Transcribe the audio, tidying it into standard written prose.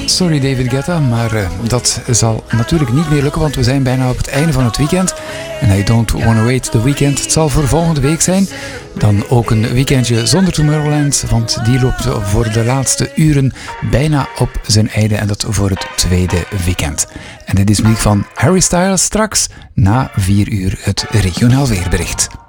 Sorry David Guetta, maar dat zal natuurlijk niet meer lukken, want we zijn bijna op het einde van het weekend. En I don't wanna wait the weekend. Het zal voor volgende week zijn. Dan ook een weekendje zonder Tomorrowland, want die loopt voor de laatste uren bijna op zijn einde en dat voor het tweede weekend. En dit is muziek van Harry Styles straks na 4 uur het regionaal weerbericht.